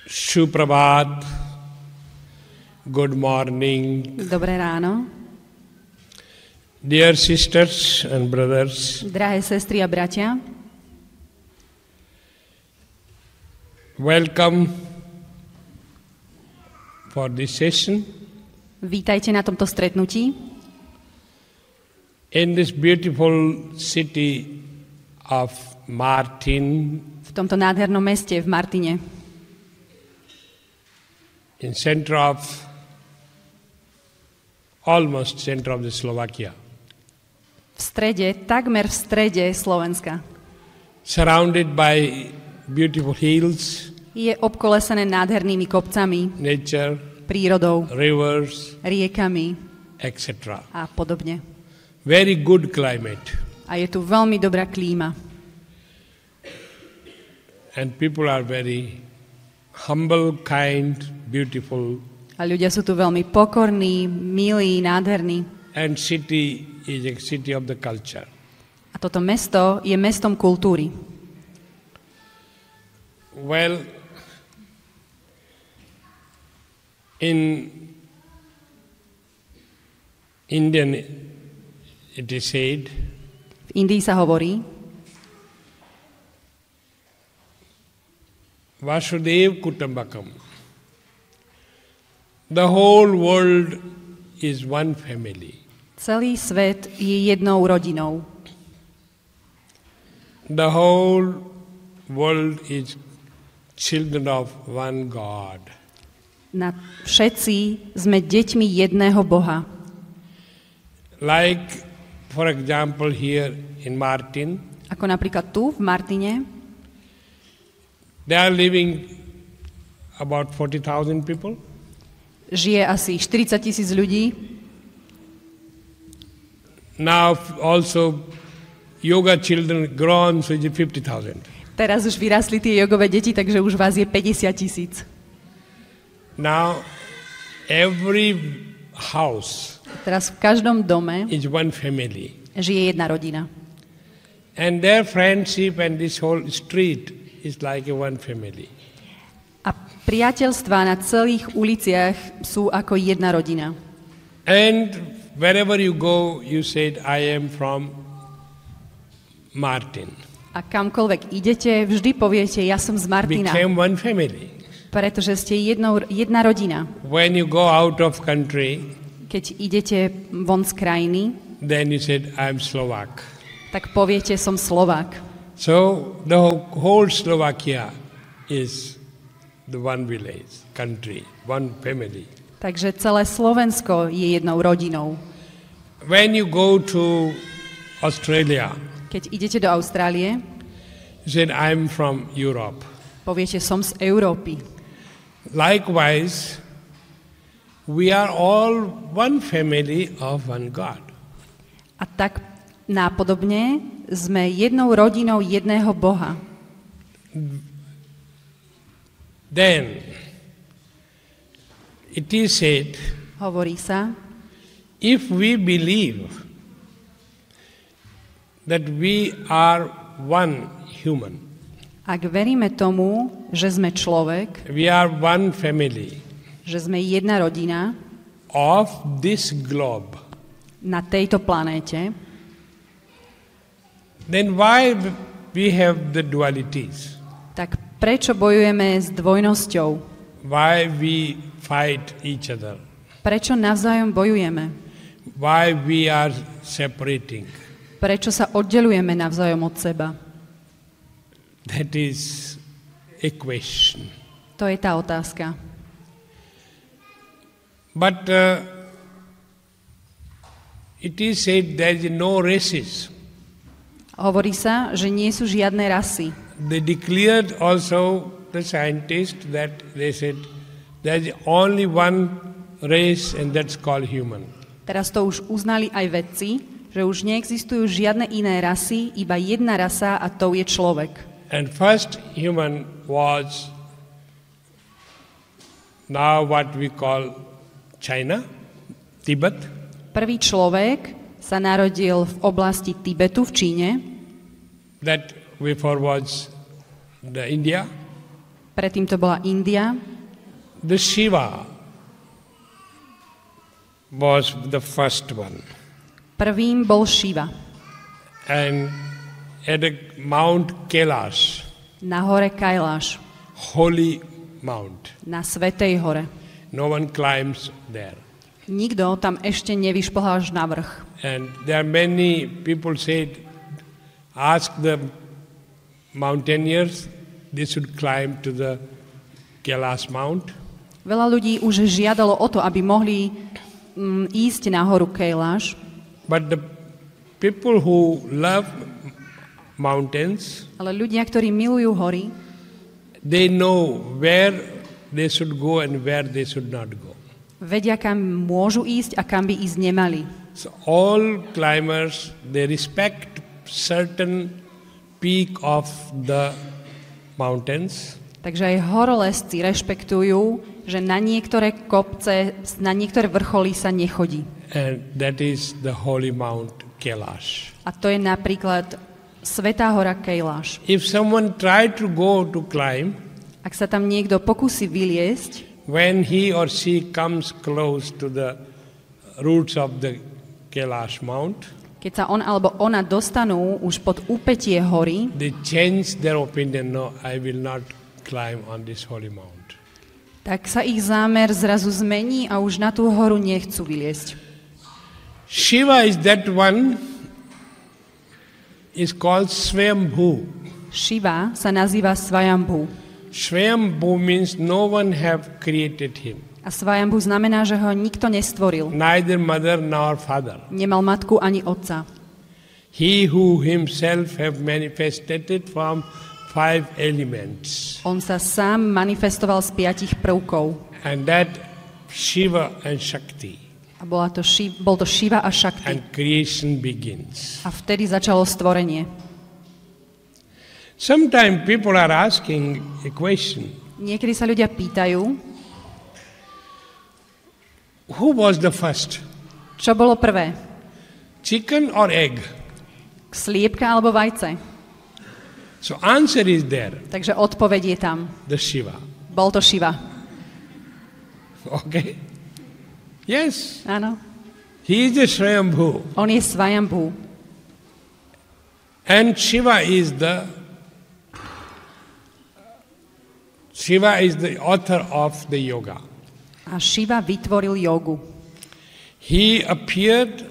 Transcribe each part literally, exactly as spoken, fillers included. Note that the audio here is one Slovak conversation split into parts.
Suprabhat. Good morning. Dobré ráno. Dear sisters and brothers. Drahé sestry a bratia. Welcome for this session. Vítajte na tomto stretnutí. In this beautiful city of Martin. V tomto nádhernom meste v Martine. In center of, almost center of the Slovakia. V strede, takmer v strede Slovenska. Surrounded by beautiful hills. Je obkolesené nádhernými kopcami, nature, prírodou, rivers, riekami et cetera. A podobne. Very good climate. A je tu veľmi dobrá klíma. And people are very humble, kind, beautiful. A ľudia sú tu veľmi pokorní, milí, nádherní. And city is a city of the culture. A toto mesto je mestom kultúry. Well, in Indian it is said, v Indii sa hovorí, Vasudev Kutumbakam. The whole world is one family. Celý svet je jednou rodinou. The whole world is children of one God. Na všetci sme deťmi jedného Boha. Like, for example, here in Martin. Ako napríklad tu, v Martine. They are living about forty thousand people. Žije asi štyridsať tisíc ľudí. Now also yoga children grown, so it's fifty thousand. Teraz už vyrastli tie jogové deti, takže už vás je päťdesiat tisíc. Now every house Teraz v každom dome is one family. Žije jedna rodina. And their friendship and this whole street is like a one family. A priateľstvá na celých uliciach sú ako jedna rodina. And wherever you go, you said, I am from Martin. A kamkoľvek idete, vždy poviete, ja som z Martina. Became one family. Pretože ste jednou, jedna rodina. When you go out of country, keď idete von z krajiny, then you said, I am Slovak. Tak poviete, som Slovák. So the whole Slovakia is the one village, country, one family. Takže celé Slovensko je jednou rodinou. When you go to Australia, keď idete do Austrálie, you said, I'm from Europe. Poviete, som z Európy. Likewise, we are all one family of one God. A tak nápodobne sme jednou rodinou jedného Boha. Then it is said, hovorí sa, if we believe that we are one human, ak veríme tomu, že sme človek, we are one family, že sme jedna rodina of this globe, na tejto planéte, then why we have the dualities? Tak prečo bojujeme s dvojnosťou? Why we fight each other? Prečo navzájom bojujeme? Why we are separating? Prečo sa oddelujeme navzájom od seba? That is a question. To je tá otázka. But uh, it is said there is no races. Hovorí sa, že nie sú žiadne rasy. They declared also, the scientists, that they said there is only one race and that's called human. Teraz to už uznali aj vedci, že už neexistujú žiadne iné rasy, iba jedna rasa a to je človek. And first human was now what we call China, Tibet. Prvý človek sa narodil v oblasti Tibetu v Číne. That before was the India. Predtým to bola India. The Shiva was the first one. Prvým bol Shiva. And at a Mount Kailash, Na hore Kailash, holy mount. na Svätej hore. No one climbs there. Nikto tam ešte nevyšplhal až na vrch. And there are many people said, ask the mountaineers, they should climb to the Kailash Mount. Veľa ľudí už žiadalo o to, aby mohli mm, ísť na horu Kailash. But the people who love mountains, Ale ľudia, ktorí milujú hory, they know where they should go and where they should not go. vedia, kam môžu ísť a kam by ísť nemali. So all climbers, they respect certain peak of the mountains. Takže aj horolezci rešpektujú, že na niektoré kopce, na niektoré vrcholy sa nechodí. And that is the holy Mount Kailash. A to je napríklad Svätá hora Kailash. If someone tried to go to climb, Ak sa tam niekto pokusí vyliesť, when he or she comes close to the roots of the Kailash Mount, keď sa on alebo ona dostanú už pod úpätie hory, they change their opinion. No, I will not climb on this holy mount. tak sa ich zámer zrazu zmení a už na tú horu nechcú vyliesť. Shiva is that one, is called Swayambhu. Shiva sa nazýva Svayambhu. Swayambhu means no one have created him. A Svayambhu znamená, že ho nikto nestvoril. Neither mother nor father. Nemal matku ani otca. He who himself have manifested from five elements. On sa sám manifestoval z piatich prvkov. And that Shiva and Shakti. A bola to Shiv, bol to Shiva a Shakti. And creation begins. A vtedy začalo stvorenie. Sometimes people are asking a question. Niekedy sa ľudia pýtajú, Who was the first? čo bolo prvé? Chicken or egg? Sliepka alebo vajce? So answer is there. Takže odpoveď je tam. The Shiva. Bol to Shiva. Okay? Yes. Áno. He is the Swayambhu. On je Svayambhu. And Shiva is the Shiva is the author of the yoga. A Shiva vytvoril jogu. He appeared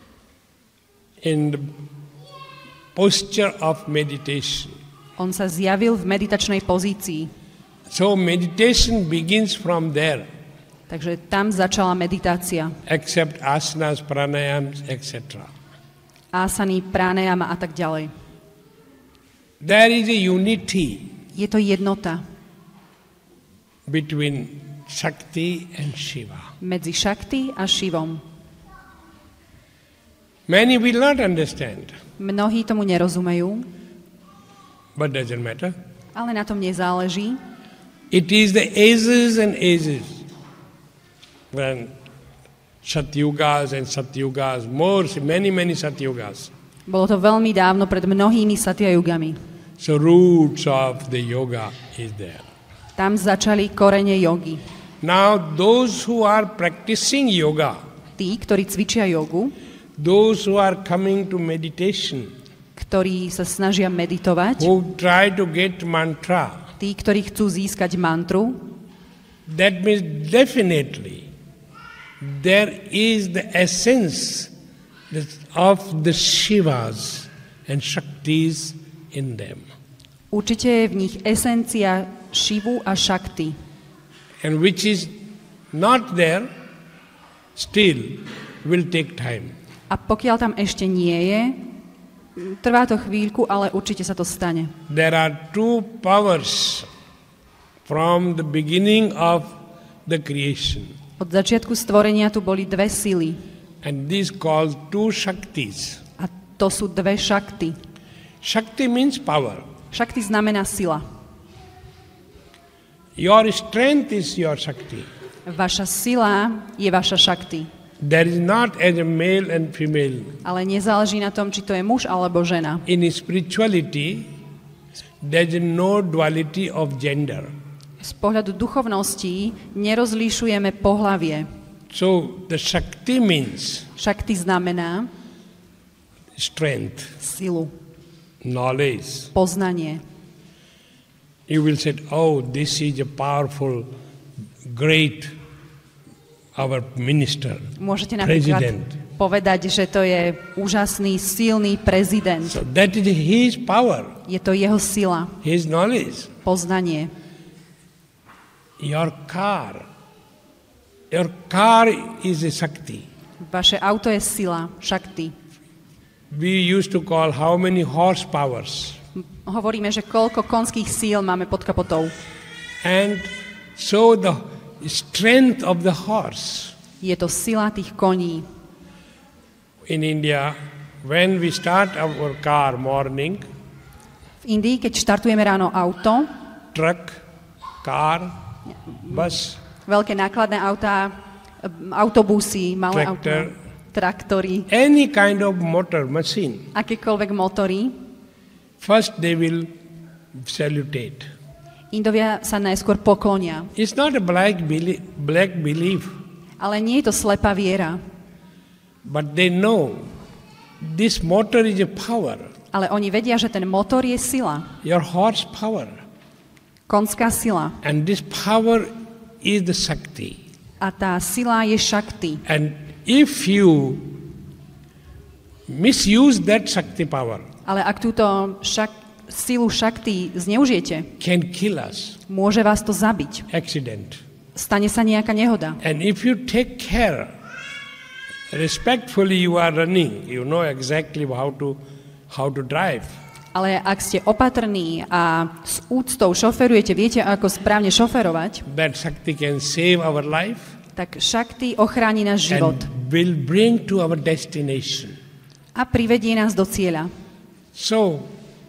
in the posture of meditation. On sa zjavil v meditačnej pozícii. So meditation begins from there. Takže tam začala meditácia. Except asanas, pranayams, et cetera. Asany, pranayama a tak ďalej. There is a unity Je to jednota between Shakti and Shiva. medzi Shakti a Shivom. Many will not understand, Mnohí tomu nerozumejú, but doesn't matter. ale na tom nezáleží. It is the ages and ages when Satyugas and Satyugas, more, many, many Satyugas. Bolo to veľmi dávno pred mnohými satyajugami. So roots of the yoga is there. Tam začali korene jogy. Now those who are practicing yoga, Tí, ktorí cvičia jogu, those who are coming to meditation, ktorí sa snažia meditovať, who try to get mantra, tí, ktorí chcú získať mantru, that means definitely there is the essence of the Shivas and Shaktis in them. určite je v nich esencia Shivu a Shakti. And which is not there, still will take time. A pokiaľ tam ešte nie je, trvá to chvíľku, ale určite sa to stane. There are two powers from the beginning of the creation. Od začiatku stvorenia tu boli dve sily. And these called two Shaktis. A to sú dve Shakti. Shakti means power. Shakti znamená sila. Your strength is your Shakti. Vaša sila je vaša Shakti. There is not as a male and female. Ale nezáleží na tom, či to je muž alebo žena. In spirituality, there is no duality of gender. Z pohľadu duchovnosti nerozlíšujeme pohlavie. So the Shakti means Shakti znamená strength, silu, knowledge. poznanie. You will say, oh, this is a powerful, great, our minister, Môžete napríklad president. povedať, že to je úžasný, silný prezident. So that is his power, Je to jeho sila, his knowledge. poznanie. Your car, your car is a Shakti. Vaše auto je sila, Shakti. We used to call how many horsepowers. Hovoríme, že koľko konských síl máme pod kapotou. And so the strength of the horse. Je to sila tých koní. In India, when we start our car morning, V Indii, keď štartujeme ráno auto, truck, car, bus, veľké nákladné autá, autobusy, malé Tractor. autá, traktory, any kind of motor machine, akékoľvek motory, first they will salutate. Indovia sa najskôr poklonia. It's not a black, belie- black belief, Ale nie je to slepá viera. but they know this motor is a power, Ale oni vedia, že ten motor je sila. your horsepower. Konská sila. And this power is the Shakti. A tá sila je Shakti. And if you misuse that Shakti power, Ale ak túto šak, silu Shakti zneužijete, can kill us, môže vás to zabiť. accident. Stane sa nejaká nehoda. And if you take care, respectfully you are running, you know exactly how to, how to drive. Ale ak ste opatrní a s úctou šoferujete, viete, ako správne šoferovať, That Shakti can save our life tak Shakti ochráni náš život and will bring to our destination. a privedie nás do cieľa. So,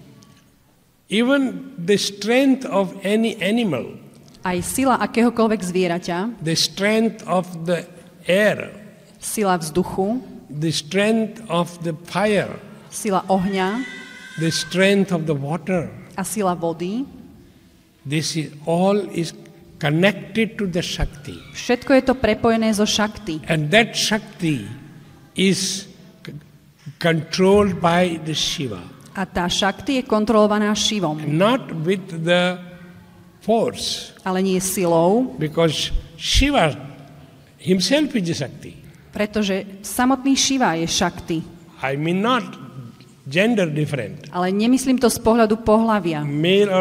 even the strength of any animal, Aj sila akéhokoľvek zvieraťa, the strength of the air, sila vzduchu, the strength of the fire, sila ohňa the strength of the water, a sila vody, this is all is connected to the Shakti. všetko je to prepojené so Shakti. And that Shakti is c- controlled by the Shiva, A tá Shakti je kontrolovaná Šivom, not with the force, ale nie silou, because Shiva himself is a Shakti. pretože samotný Šiva je Shakti. I mean not gender different, Ale nemyslím to z pohľadu pohlavia. male or